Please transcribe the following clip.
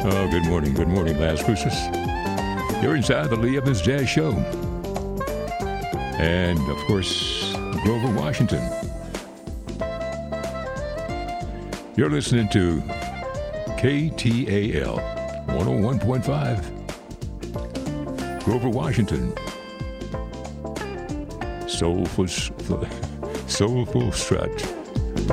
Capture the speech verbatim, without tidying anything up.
Oh, good morning. Good morning, Las Cruces. You're inside the Lee Evans Jazz Show. And, of course, Grover Washington. You're listening to K T A L one oh one point five. Grover Washington. Soulful, soulful strut.